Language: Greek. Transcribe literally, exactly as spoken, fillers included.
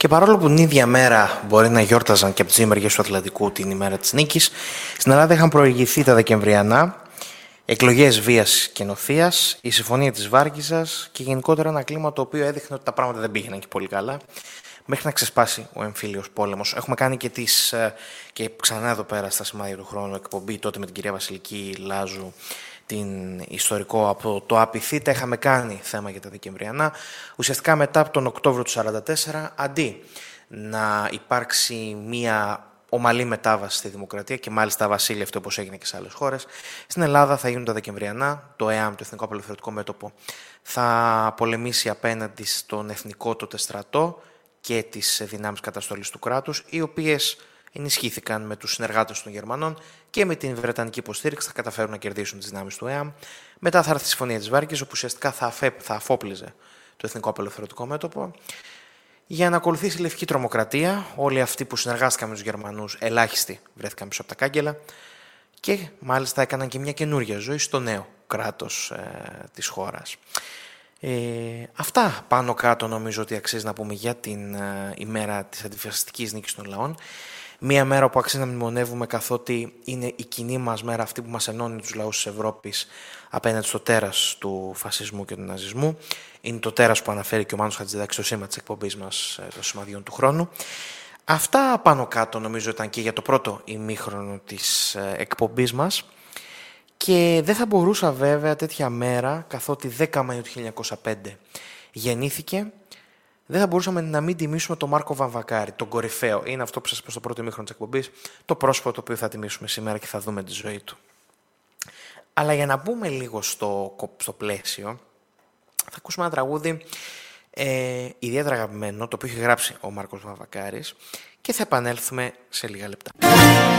Και παρόλο που την ίδια μέρα μπορεί να γιόρταζαν και από τις δύο μεριές του Ατλαντικού την ημέρα της νίκης, στην Ελλάδα είχαν προηγηθεί τα Δεκεμβριανά εκλογές βίας και νοθείας, η συμφωνία της Βάρκηζας και γενικότερα ένα κλίμα το οποίο έδειχνε ότι τα πράγματα δεν πήγαιναν και πολύ καλά, μέχρι να ξεσπάσει ο εμφύλιος πόλεμος. Έχουμε κάνει και, τις, και ξανά εδώ πέρα στα σημάδια του χρόνου εκπομπή τότε με την κυρία Βασιλική Λάζου, την ιστορικό από το Απιθύτα. Είχαμε κάνει θέμα για τα Δεκεμβριανά. Ουσιαστικά μετά από τον Οκτώβριο του χίλια εννιακόσια σαράντα τέσσερα, αντί να υπάρξει μία ομαλή μετάβαση στη δημοκρατία και μάλιστα βασίλευτε όπως έγινε και σε άλλες χώρες, στην Ελλάδα θα γίνουν τα Δεκεμβριανά. Το ΕΑΜ, το Εθνικό Απελευθερωτικό Μέτωπο, θα πολεμήσει απέναντι στον εθνικό τότε στρατό και τις δυνάμεις καταστολής του κράτους, οι οποίες ενισχύθηκαν με τους συνεργάτες των Γερμανών και με την Βρετανική υποστήριξη θα καταφέρουν να κερδίσουν τις δυνάμεις του ΕΑΜ. μετά θα έρθει η Συμφωνία της Βάρκης, όπου ουσιαστικά θα, αφέ, θα αφόπλιζε το Εθνικό Απελευθερωτικό Μέτωπο, για να ακολουθήσει η λευκή τρομοκρατία. Όλοι αυτοί που συνεργάστηκαν με τους Γερμανούς, ελάχιστοι βρέθηκαν πίσω από τα κάγκελα και μάλιστα έκαναν και μια καινούργια ζωή στο νέο κράτος ε, της χώρας. Ε, αυτά πάνω κάτω νομίζω ότι αξίζει να πούμε για την ε, ημέρα της αντιφασιστικής νίκης των λαών. Μία μέρα που αξίζει να μνημονεύουμε, καθότι είναι η κοινή μας μέρα, αυτή που μας ενώνει τους λαούς της Ευρώπης απέναντι στο τέρας του φασισμού και του ναζισμού. Είναι το τέρας που αναφέρει και ο Μάνος Χατζηδάκης στο σήμα της εκπομπής μας των σημαδιών του χρόνου. Αυτά πάνω κάτω νομίζω ήταν και για το πρώτο ημίχρονο της εκπομπής μας. Και δεν θα μπορούσα βέβαια τέτοια μέρα, καθότι δέκα Μαΐου του χίλια εννιακόσια πέντε γεννήθηκε, δεν θα μπορούσαμε να μην τιμήσουμε τον Μάρκο Βαμβακάρη, τον κορυφαίο. Είναι αυτό που σας είπα στο πρώτο ημίχρονο της εκπομπής, το πρόσωπο το οποίο θα τιμήσουμε σήμερα και θα δούμε τη ζωή του. Αλλά για να μπούμε λίγο στο, στο πλαίσιο, θα ακούσουμε ένα τραγούδι ε, ιδιαίτερα αγαπημένο, το οποίο έχει γράψει ο Μάρκος Βαμβακάρης, και θα επανέλθουμε σε λίγα λεπτά.